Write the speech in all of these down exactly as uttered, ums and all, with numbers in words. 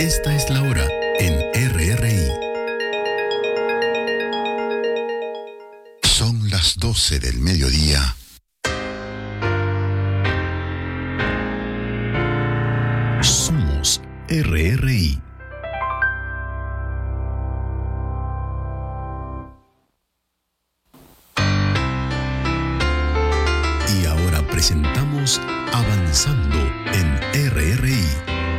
Esta es la hora en R R I. Son las doce del mediodía. Somos R R I. Y ahora presentamos Avanzando en R R I.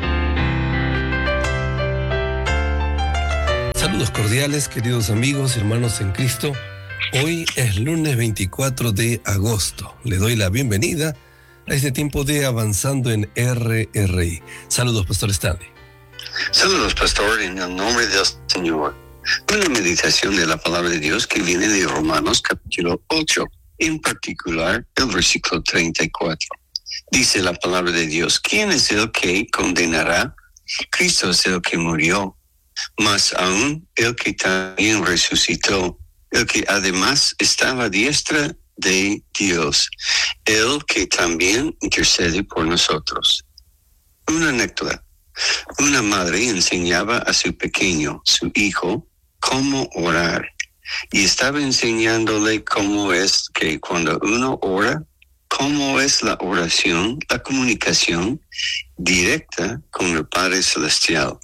Saludos cordiales, queridos amigos y hermanos en Cristo. Hoy es lunes veinticuatro de agosto. Le doy la bienvenida a este tiempo de Avanzando en R R I. Saludos, Pastor Stanley. Saludos, Pastor, en el nombre del Señor. Una meditación de la palabra de Dios que viene de Romanos capítulo ocho, en particular el versículo treinta y cuatro. Dice la palabra de Dios: ¿quién es el que condenará? Cristo es el que murió, mas aún el que también resucitó, el que además está a la diestra de Dios, el que también intercede por nosotros. Una anécdota. Una madre enseñaba a su pequeño, su hijo, cómo orar. Y estaba enseñándole cómo es que cuando uno ora, cómo es la oración, la comunicación directa con el Padre Celestial.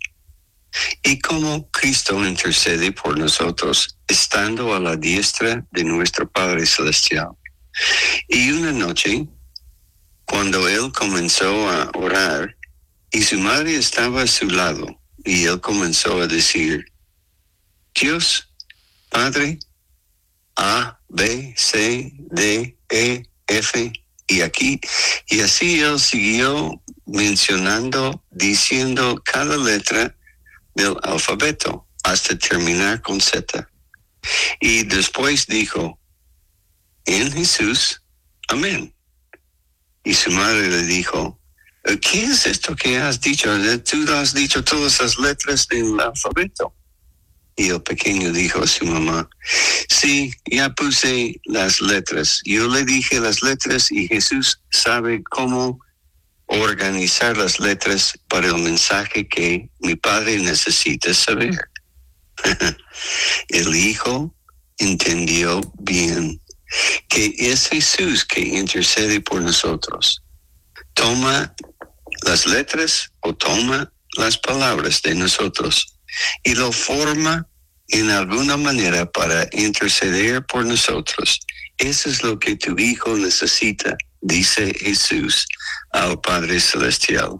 Y cómo Cristo intercede por nosotros, estando a la diestra de nuestro Padre Celestial. Y una noche, cuando él comenzó a orar, y su madre estaba a su lado, y él comenzó a decir: Dios, Padre, A, B, C, D, E, F, y aquí, y así él siguió mencionando, diciendo cada letra del alfabeto hasta terminar con Z. Y después dijo: en Jesús, amén. Y su madre le dijo: ¿qué es esto que has dicho? Tú has dicho todas las letras del alfabeto. Y el pequeño dijo a su mamá: sí, ya puse las letras. Yo le dije las letras y Jesús sabe cómo organizar las letras para el mensaje que mi padre necesita saber. El hijo entendió bien que es Jesús que intercede por nosotros. Toma las letras o toma las palabras de nosotros y lo forma en alguna manera para interceder por nosotros. Eso es lo que tu hijo necesita, dice Jesús al Padre Celestial.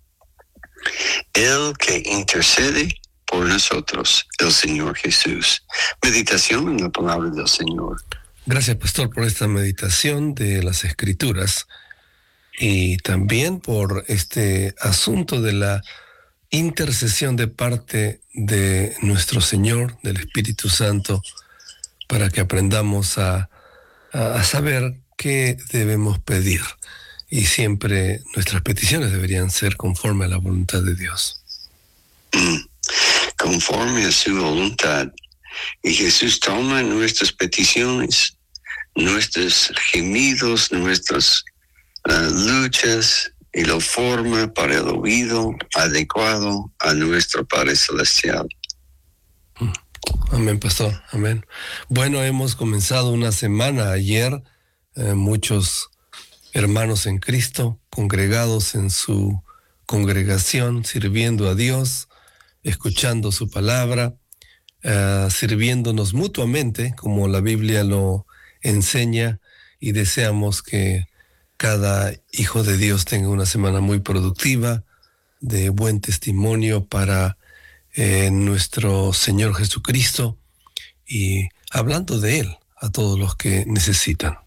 El que intercede por nosotros, el Señor Jesús. Meditación en la palabra del Señor. Gracias, Pastor, por esta meditación de las Escrituras y también por este asunto de la intercesión de parte de nuestro Señor, del Espíritu Santo, para que aprendamos a, a, a saber qué debemos pedir. Y siempre nuestras peticiones deberían ser conforme a la voluntad de Dios. Mm, conforme a su voluntad. Y Jesús toma nuestras peticiones, nuestros gemidos, nuestras uh, luchas, y lo forma para el oído adecuado a nuestro Padre Celestial. Amén, Pastor, amén. Bueno, hemos comenzado una semana ayer, eh, muchos hermanos en Cristo, congregados en su congregación, sirviendo a Dios, escuchando su palabra, uh, sirviéndonos mutuamente, como la Biblia lo enseña, y deseamos que cada hijo de Dios tenga una semana muy productiva, de buen testimonio para eh, nuestro Señor Jesucristo, y hablando de Él a todos los que necesitan.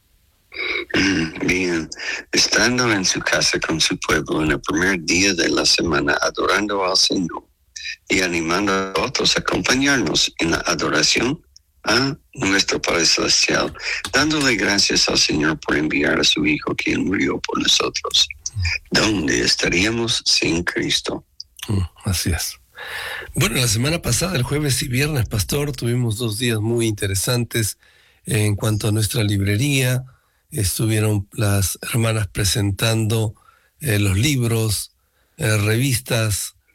Bien, estando en su casa con su pueblo en el primer día de la semana, adorando al Señor y animando a otros a acompañarnos en la adoración a nuestro Padre Celestial, dándole gracias al Señor por enviar a su Hijo, quien murió por nosotros. ¿Dónde estaríamos sin Cristo? Mm, así es. Bueno, la semana pasada, el jueves y viernes, Pastor, tuvimos dos días muy interesantes en cuanto a nuestra librería. Estuvieron las hermanas presentando eh, los libros, eh, revistas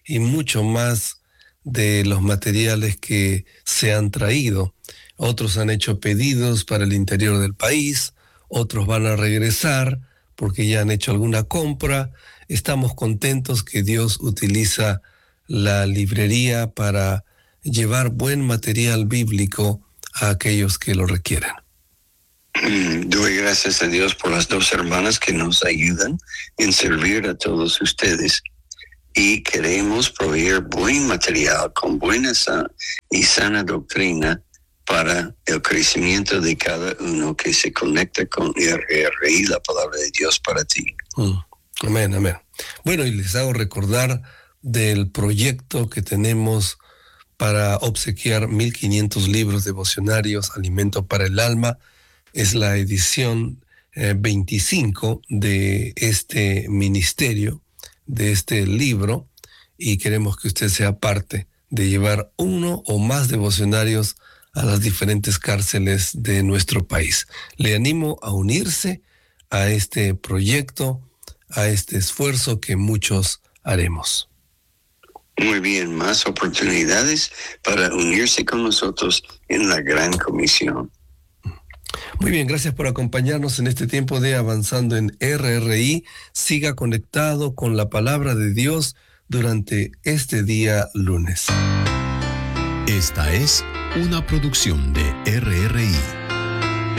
y mucho más de los materiales que se han traído. Otros han hecho pedidos para el interior del país, otros van a regresar porque ya han hecho alguna compra. Estamos contentos que Dios utiliza la librería para llevar buen material bíblico a aquellos que lo requieren. Doy gracias a Dios por las dos hermanas que nos ayudan en servir a todos ustedes. Y queremos proveer buen material con buena y sana doctrina para el crecimiento de cada uno que se conecta con R R I, la palabra de Dios para ti. Mm. Amén, amén. Bueno, y les hago recordar del proyecto que tenemos para obsequiar mil quinientos libros devocionarios, Alimento para el Alma. Es la edición eh, veinticinco de este ministerio, de este libro, y queremos que usted sea parte de llevar uno o más devocionarios a las diferentes cárceles de nuestro país. Le animo a unirse a este proyecto, a este esfuerzo que muchos haremos. Muy bien, más oportunidades para unirse con nosotros en la gran comisión. Muy bien, gracias por acompañarnos en este tiempo de Avanzando en R R I. Siga conectado con la palabra de Dios durante este día lunes. Esta es una producción de R R I.